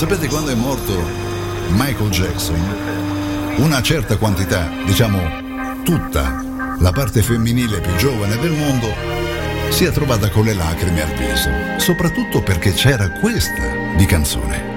Sapete, quando è morto Michael Jackson, una certa quantità, diciamo tutta la parte femminile più giovane del mondo, si è trovata con le lacrime al viso, soprattutto perché c'era questa di canzone.